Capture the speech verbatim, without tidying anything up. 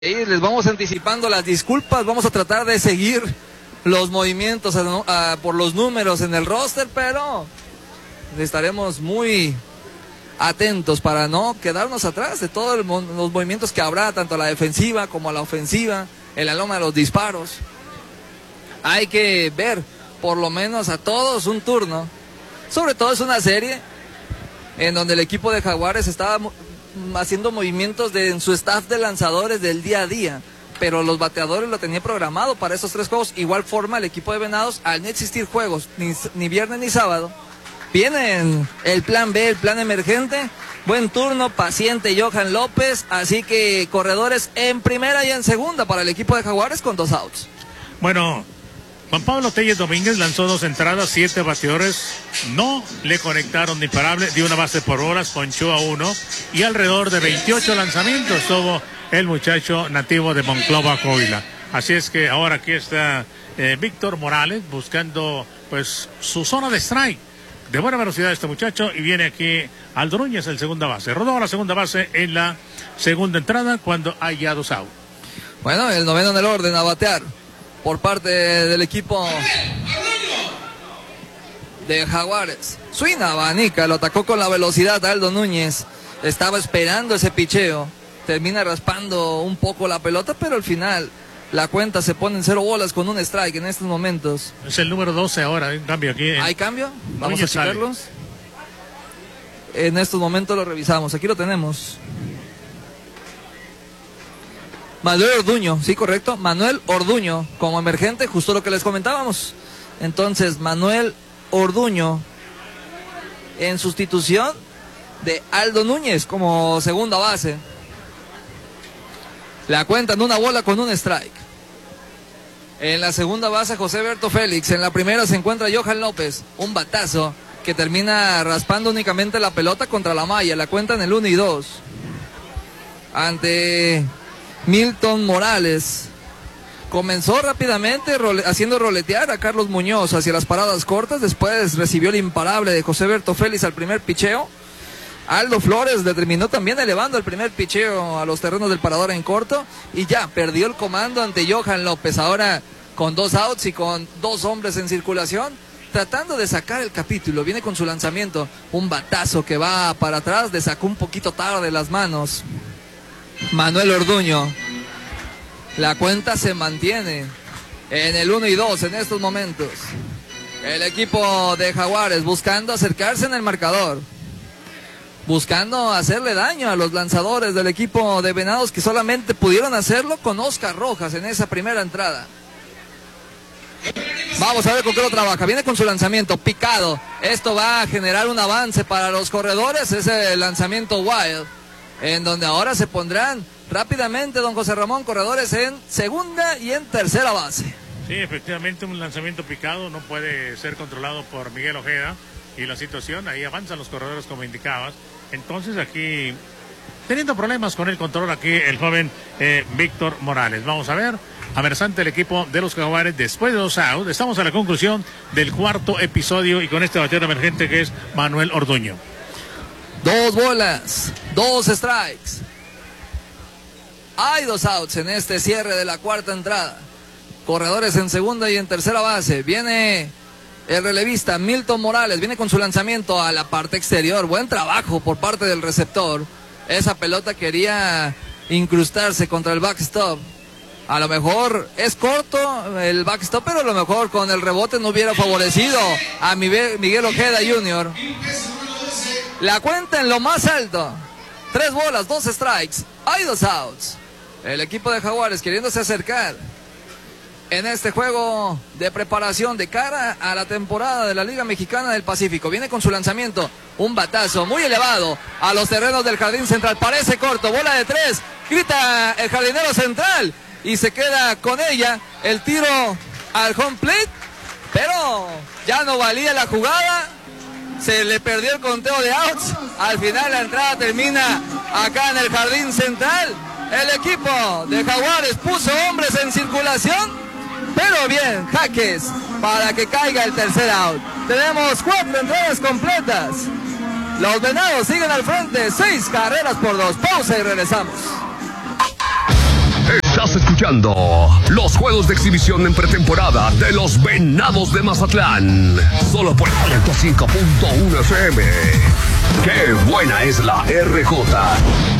Y les vamos anticipando las disculpas, vamos a tratar de seguir los movimientos a, a, por los números en el roster, pero estaremos muy atentos para no quedarnos atrás de todos los movimientos que habrá, tanto a la defensiva como a la ofensiva, en la loma de los disparos. Hay que ver por lo menos a todos un turno, sobre todo es una serie en donde el equipo de Jaguares estaba haciendo movimientos de, en su staff de lanzadores del día a día, pero los bateadores lo tenían programado para esos tres juegos. Igual forma el equipo de Venados, al no existir juegos ni, ni viernes ni sábado, viene el plan B, el plan emergente. Buen turno, paciente Johan López, así que corredores en primera y en segunda para el equipo de Jaguares con dos outs. Bueno, Juan Pablo Telles Domínguez lanzó dos entradas, siete bateadores, no le conectaron ni imparable, dio una base por bolas, ponchó a uno y alrededor de veintiocho lanzamientos tuvo el muchacho nativo de Monclova, Coahuila. Así es que ahora aquí está eh, Víctor Morales buscando pues su zona de strike. De buena velocidad este muchacho y viene aquí Aldo Núñez en segunda base. Rodó a la segunda base en la segunda entrada cuando hay ya dos outs. Bueno, el noveno en el orden a batear por parte del equipo de Jaguares. Swing abanica, lo atacó con la velocidad Aldo Núñez. Estaba esperando ese picheo. Termina raspando un poco la pelota, pero al final la cuenta se pone en cero bolas con un strike en estos momentos. Es el número doce ahora, hay un cambio aquí. ¿Hay cambio? Vamos Núñez a checarlos. Sale. En estos momentos lo revisamos. Aquí lo tenemos. Manuel Orduño, sí, correcto. Manuel Orduño como emergente, justo lo que les comentábamos. Entonces, Manuel Orduño en sustitución de Aldo Núñez como segunda base. La cuentan una bola con un strike. En la segunda base, José Berto Félix. En la primera se encuentra Johan López. Un batazo que termina raspando únicamente la pelota contra la malla. La cuentan el uno y dos. Ante Milton Morales. Comenzó rápidamente role, haciendo roletear a Carlos Muñoz hacia las paradas cortas. Después recibió el imparable de José Berto Félix al primer picheo. Aldo Flores le terminó también elevando el primer picheo a los terrenos del parador en corto. Y ya perdió el comando ante Johan López. Ahora con dos outs y con dos hombres en circulación, tratando de sacar el capítulo. Viene con su lanzamiento. Un batazo que va para atrás. Le sacó un poquito tarde las manos Manuel Orduño. La cuenta se mantiene en el uno y dos en estos momentos. El equipo de Jaguares buscando acercarse en el marcador, buscando hacerle daño a los lanzadores del equipo de Venados, que solamente pudieron hacerlo con Oscar Rojas en esa primera entrada. Vamos a ver con qué lo trabaja. Viene con su lanzamiento picado. Esto va a generar un avance para los corredores. Ese lanzamiento wild, en donde ahora se pondrán rápidamente, don José Ramón, corredores en segunda y en tercera base. Sí, efectivamente, un lanzamiento picado no puede ser controlado por Miguel Ojeda. Y la situación, ahí avanzan los corredores como indicabas. Entonces aquí, teniendo problemas con el control aquí, el joven eh, Víctor Morales. Vamos a ver, amenazante el equipo de los Jaguares después de dos outs. Estamos a la conclusión del cuarto episodio y con este bateador emergente que es Manuel Orduño. Dos bolas, dos strikes. Hay dos outs en este cierre de la cuarta entrada. Corredores en segunda y en tercera base. Viene el relevista Milton Morales, viene con su lanzamiento a la parte exterior. Buen trabajo por parte del receptor. Esa pelota quería incrustarse contra el backstop. A lo mejor es corto el backstop, pero a lo mejor con el rebote no hubiera favorecido a Miguel Ojeda junior La cuenta en lo más alto. Tres bolas, dos strikes. Hay dos outs. El equipo de Jaguares queriéndose acercar en este juego de preparación de cara a la temporada de la Liga Mexicana del Pacífico. Viene con su lanzamiento, un batazo muy elevado a los terrenos del jardín central. Parece corto, bola de tres, grita el jardinero central y se queda con ella. El tiro al home plate, pero ya no valía la jugada. Se le perdió el conteo de outs. Al final la entrada termina acá en el jardín central. El equipo de Jaguares puso hombres en circulación, pero bien, jaques para que caiga el tercer out. Tenemos cuatro entradas completas. Los Venados siguen al frente, seis carreras por dos. Pausa y regresamos. Estás escuchando los juegos de exhibición en pretemporada de los Venados de Mazatlán. Solo por ciento cinco punto uno F M. ¡Qué buena es la R J!